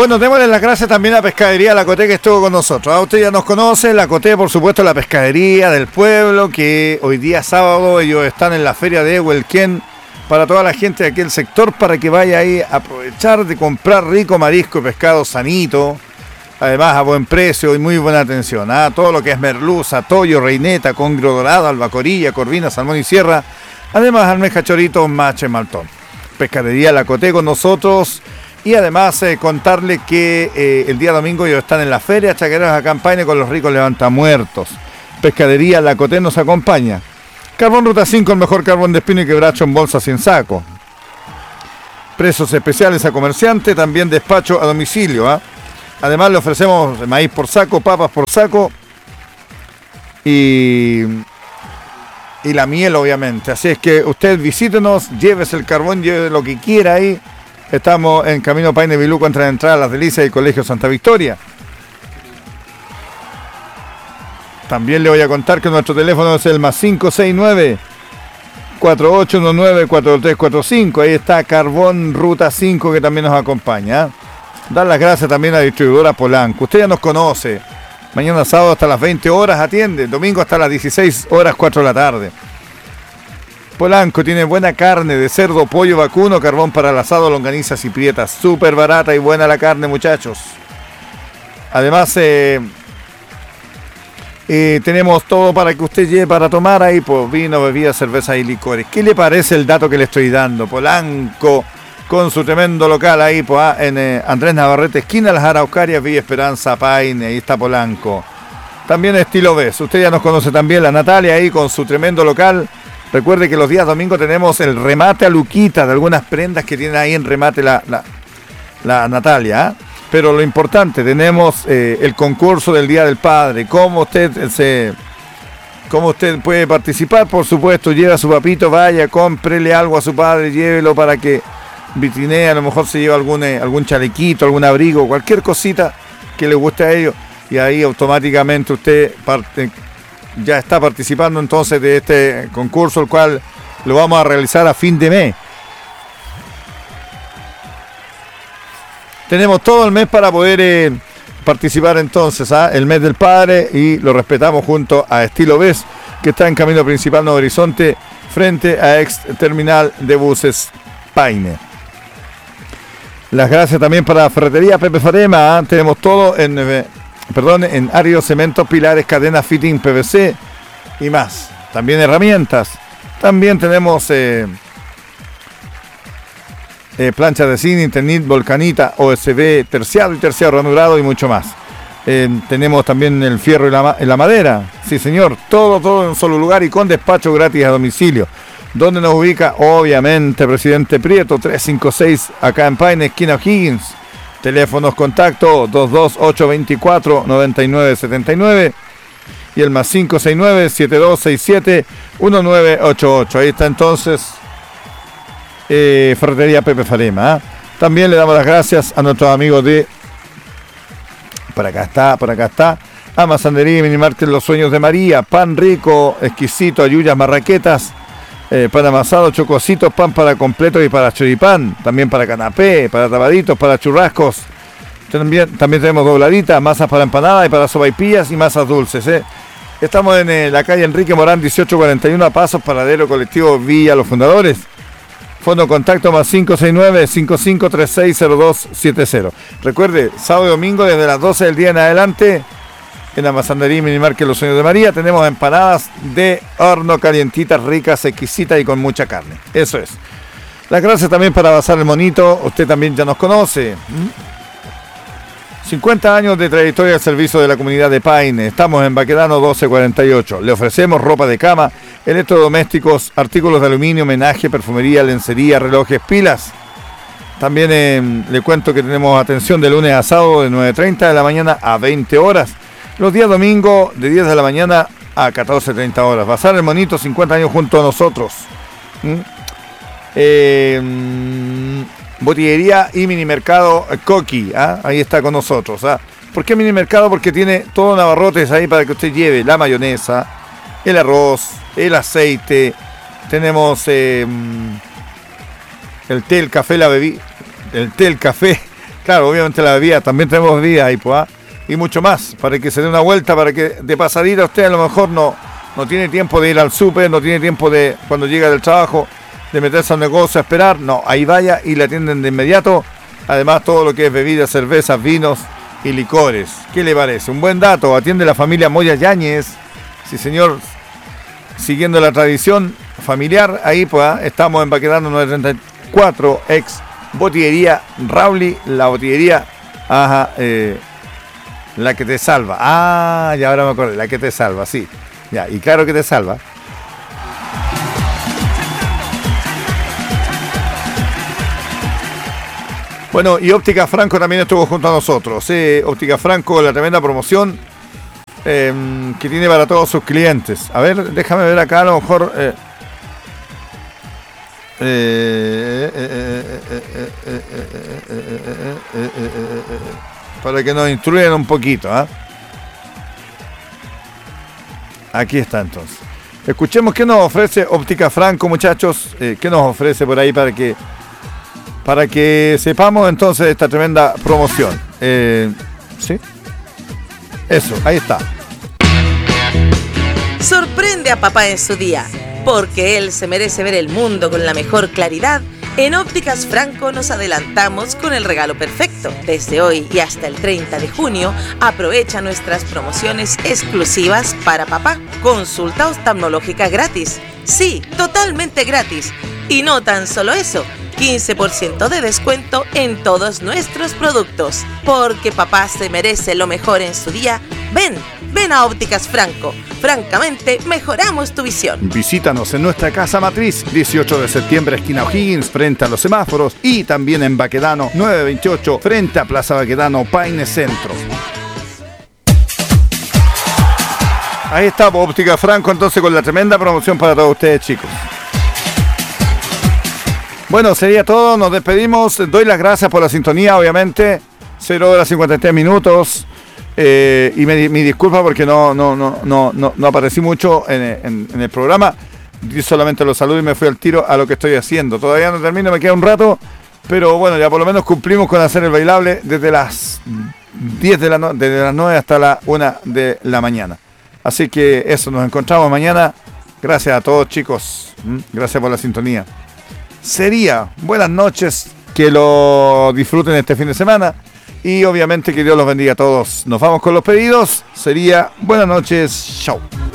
Bueno, démosle las gracias también a Pescadería La Coté que estuvo con nosotros. Usted ya nos conoce, La Coté, por supuesto, la pescadería del pueblo, que hoy día sábado ellos están en la feria de Huelquén para toda la gente de aquel sector, para que vaya ahí a aprovechar de comprar rico marisco y pescado sanito, además a buen precio y muy buena atención. Todo lo que es merluza, toyo, reineta, congrio dorado, albacorilla, corvina, salmón y sierra, además almeja, chorito, mache, maltón. Pescadería La Coté con nosotros. Y además contarle que el día domingo ellos están en la feria Chaqueros a Campaña con los ricos levantamuertos. Pescadería La Coté nos acompaña. Carbón Ruta 5, el mejor carbón de espino y quebracho en bolsa sin saco. Precios especiales a comerciante, también despacho a domicilio. Además le ofrecemos maíz por saco, papas por saco y la miel, obviamente. Así es que usted visítenos, llévese el carbón, lleve lo que quiera ahí. Estamos en Camino Paine Viluco, entre la entrada a Las Delicias y el Colegio Santa Victoria. También le voy a contar que nuestro teléfono es el +569 4819 4345. Ahí está Carbón Ruta 5 que también nos acompaña. Dar las gracias también a la distribuidora Polanco. Usted ya nos conoce. Mañana sábado hasta las 20 horas atiende. Domingo hasta las 16 horas 4 de la tarde. Polanco tiene buena carne de cerdo, pollo, vacuno, carbón para el asado, longanizas y prietas. Súper barata y buena la carne, muchachos. Además, tenemos todo para que usted lleve para tomar ahí, pues vino, bebidas, cerveza y licores. ¿Qué le parece el dato que le estoy dando? Polanco, con su tremendo local ahí, pues, en Andrés Navarrete, esquina Las Araucarias, Villa Esperanza, Paine, ahí está Polanco. También Estilo Ves. Usted ya nos conoce también, la Natalia ahí con su tremendo local. Recuerde que los días domingos tenemos el remate a Luquita de algunas prendas que tiene ahí en remate la Natalia. Pero lo importante, tenemos el concurso del Día del Padre. ¿Cómo usted puede participar? Por supuesto, lleva a su papito, vaya, cómprele algo a su padre, llévelo para que vitrinee, a lo mejor se lleva algún chalequito, algún abrigo, cualquier cosita que le guste a ellos. Y ahí automáticamente usted ya está participando entonces de este concurso, el cual lo vamos a realizar a fin de mes. Tenemos todo el mes para poder participar entonces, el mes del padre, y lo respetamos junto a Estilo Ves, que está en Camino Principal Nuevo Horizonte, frente a ex terminal de buses Paine. Las gracias también para Ferretería Pepe Farema. Tenemos todo en áridos, cementos, pilares, cadenas, fitting, PVC y más. También herramientas. También tenemos planchas de cine, internet, volcanita, OSB, terciado y terciado ranurado y mucho más. Tenemos también el fierro y la madera. Sí, señor. Todo en un solo lugar y con despacho gratis a domicilio. ¿Dónde nos ubica? Obviamente, Presidente Prieto, 356, acá en Paine, esquina O'Higgins. Teléfonos contacto 22824-9979 y el +569-7267-1988. Ahí está entonces Ferretería Pepe Farema. También le damos las gracias a nuestros amigos de por acá está Amasandería y Minimarket Los Sueños de María. Pan rico, exquisito, ayuyas, marraquetas, pan amasado, chococitos, pan para completo y para choripán, también para canapé, para tabaditos, para churrascos. También tenemos dobladitas, masas para empanada y para sopaipillas y masas dulces. Estamos en la calle Enrique Morán 1841, a pasos paradero colectivo Villa Los Fundadores. Fondo contacto +569-5536-0270. Recuerde, sábado y domingo desde las 12 del día en adelante, en Amasandería y Minimarket Los Sueños de María, tenemos empanadas de horno calientitas, ricas, exquisitas y con mucha carne. Eso es. Las gracias también para Bazar El Monito. Usted también ya nos conoce. 50 años de trayectoria al servicio de la comunidad de Paine. Estamos en Baquedano 1248. Le ofrecemos ropa de cama, electrodomésticos, artículos de aluminio, menaje, perfumería, lencería, relojes, pilas. También le cuento que tenemos atención de lunes a sábado de 9:30 de la mañana a 20 horas. Los días domingo de 10 de la mañana a 14:30 horas. Bazar El Monito, 50 años junto a nosotros. Botillería y minimercado Coqui, ahí está con nosotros. ¿Por qué minimercado? Porque tiene todo en abarrotes ahí para que usted lleve la mayonesa, el arroz, el aceite. Tenemos el té, el café, la bebida, el té, el café, Claro, obviamente la bebida, también tenemos bebidas ahí, pues, y mucho más, para que se dé una vuelta, para que de pasadita usted a lo mejor no tiene tiempo de ir al súper, no tiene tiempo de, cuando llega del trabajo, de meterse al negocio a esperar. No, ahí vaya y le atienden de inmediato. Además, todo lo que es bebidas, cervezas, vinos y licores. ¿Qué le parece? Un buen dato. Atiende la familia Moya Yáñez. Sí, señor. Siguiendo la tradición familiar, ahí pues estamos en Baquedano 934, ex botillería Rauli, la botillería, la que te salva. Ah, ya ahora me acordé, la que te salva, sí. Ya, y claro que te salva. Bueno, y Óptica Franco también estuvo junto a nosotros. Óptica Franco, la tremenda promoción que tiene para todos sus clientes. A ver, déjame ver acá, a lo mejor... para que nos instruyan un poquito, ¿eh? Aquí está entonces. Escuchemos qué nos ofrece Óptica Franco, muchachos. ¿Qué nos ofrece por ahí para que sepamos entonces esta tremenda promoción? ¿Sí? Eso, ahí está. Sorprende a papá en su día, porque él se merece ver el mundo con la mejor claridad. En Ópticas Franco nos adelantamos con el regalo perfecto. Desde hoy y hasta el 30 de junio, aprovecha nuestras promociones exclusivas para papá. Consulta oftalmológica gratis. Sí, totalmente gratis. Y no tan solo eso, 15% de descuento en todos nuestros productos. Porque papá se merece lo mejor en su día. Ven a Ópticas Franco. Francamente, mejoramos tu visión. Visítanos en nuestra casa matriz, 18 de septiembre, esquina O'Higgins, frente a los semáforos, y también en Baquedano 928, frente a Plaza Baquedano, Paine Centro. Ahí está Óptica Franco, entonces, con la tremenda promoción para todos ustedes, chicos. Bueno, sería todo, nos despedimos. Doy las gracias por la sintonía, obviamente. 0 horas 53 minutos. Y mi disculpa porque no aparecí mucho en el programa. Di solamente los saludos y me fui al tiro a lo que estoy haciendo. Todavía no termino, me queda un rato, pero bueno, ya por lo menos cumplimos con hacer el bailable desde las 10 desde las 9 hasta la 1 de la mañana. Así que eso, nos encontramos mañana. Gracias a todos, chicos. Gracias por la sintonía. Sería buenas noches, que lo disfruten este fin de semana. Y obviamente que Dios los bendiga a todos. Nos vamos con los pedidos. Sería buenas noches. Chau.